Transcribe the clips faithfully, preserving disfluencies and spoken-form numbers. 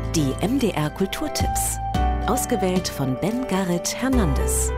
Die M D R Kulturtipps. Ausgewählt von Ben Garrett Hernandez.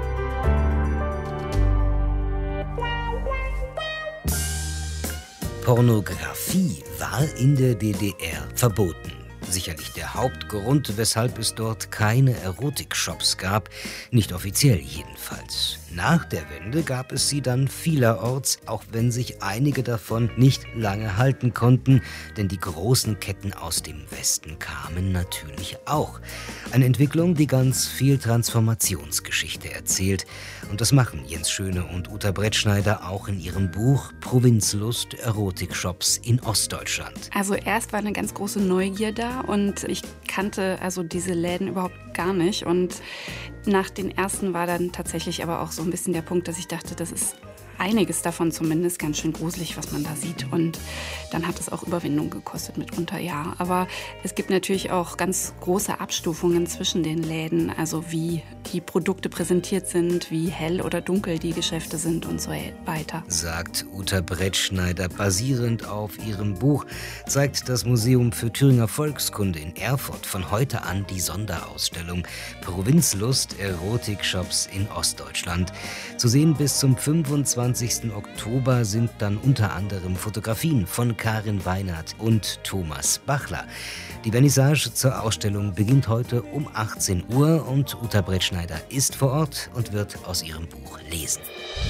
Pornografie war in der D D R verboten. Sicherlich der Hauptgrund, weshalb es dort keine Erotikshops gab, nicht offiziell jedenfalls. Nach der Wende gab es sie dann vielerorts, auch wenn sich einige davon nicht lange halten konnten, denn die großen Ketten aus dem Westen kamen natürlich auch. Eine Entwicklung, die ganz viel Transformationsgeschichte erzählt. Und das machen Jens Schöne und Uta Brettschneider auch in ihrem Buch Provinzlust, Erotikshops in Ostdeutschland. Also erst war eine ganz große Neugier da und ich kannte also diese Läden überhaupt gar nicht. Und nach den ersten war dann tatsächlich aber auch so ein bisschen der Punkt, dass ich dachte, das ist einiges davon zumindest ganz schön gruselig, was man da sieht. Und dann hat es auch Überwindung gekostet mitunter, ja. Aber es gibt natürlich auch ganz große Abstufungen zwischen den Läden, also wie die Produkte präsentiert sind, wie hell oder dunkel die Geschäfte sind und so weiter. Sagt Uta Brettschneider. Basierend auf ihrem Buch zeigt das Museum für Thüringer Volkskunde in Erfurt von heute an die Sonderausstellung Provinzlust, Erotikshops in Ostdeutschland. Zu sehen bis zum fünfundzwanzigsten Oktober sind dann unter anderem Fotografien von Karin Weinert und Thomas Bachler. Die Vernissage zur Ausstellung beginnt heute um achtzehn Uhr und Uta Brettschneider ist vor Ort und wird aus ihrem Buch lesen.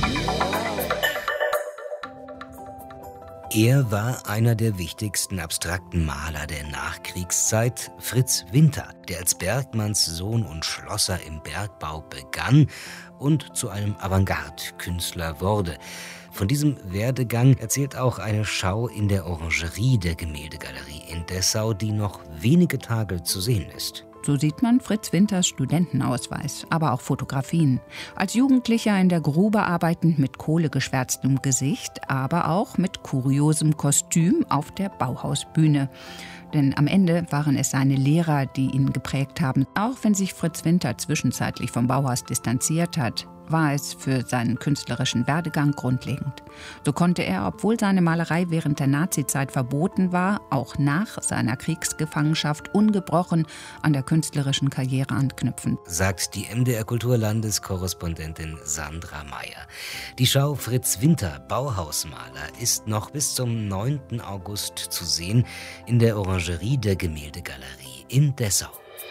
Er war einer der wichtigsten abstrakten Maler der Nachkriegszeit, Fritz Winter, der als Bergmannssohn und Schlosser im Bergbau begann und zu einem Avantgarde-Künstler wurde. Von diesem Werdegang erzählt auch eine Schau in der Orangerie der Gemäldegalerie in Dessau, die noch wenige Tage zu sehen ist. So sieht man Fritz Winters Studentenausweis, aber auch Fotografien. Als Jugendlicher in der Grube arbeitend mit kohlegeschwärztem Gesicht, aber auch mit kuriosem Kostüm auf der Bauhausbühne. Denn am Ende waren es seine Lehrer, die ihn geprägt haben. Auch wenn sich Fritz Winter zwischenzeitlich vom Bauhaus distanziert hat, war es für seinen künstlerischen Werdegang grundlegend. So konnte er, obwohl seine Malerei während der Nazizeit verboten war, auch nach seiner Kriegsgefangenschaft ungebrochen an der künstlerischen Karriere anknüpfen. Sagt die M D R Kulturlandeskorrespondentin Sandra Meyer. Die Schau Fritz Winter, Bauhausmaler, ist noch bis zum neunten August zu sehen in der Orangerie der Gemäldegalerie in Dessau.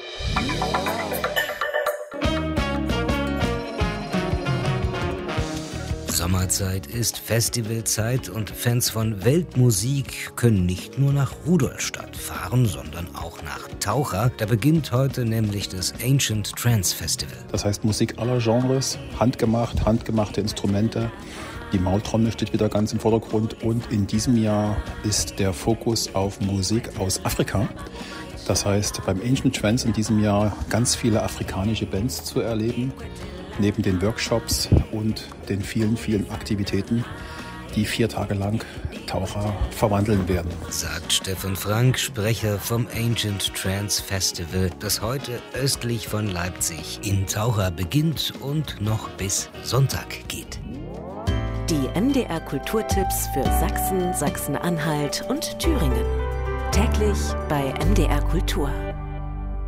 Sommerzeit ist Festivalzeit und Fans von Weltmusik können nicht nur nach Rudolstadt fahren, sondern auch nach Taucher. Da beginnt heute nämlich das Ancient Trance Festival. Das heißt Musik aller Genres, handgemacht, handgemachte Instrumente. Die Maultrommel steht wieder ganz im Vordergrund und in diesem Jahr ist der Fokus auf Musik aus Afrika. Das heißt, beim Ancient Trance in diesem Jahr ganz viele afrikanische Bands zu erleben. Neben den Workshops und den vielen, vielen Aktivitäten, die vier Tage lang Taucher verwandeln werden. Sagt Stefan Frank, Sprecher vom Ancient Trance Festival, das heute östlich von Leipzig in Taucher beginnt und noch bis Sonntag geht. Die M D R Kulturtipps für Sachsen, Sachsen-Anhalt und Thüringen. Täglich bei M D R Kultur.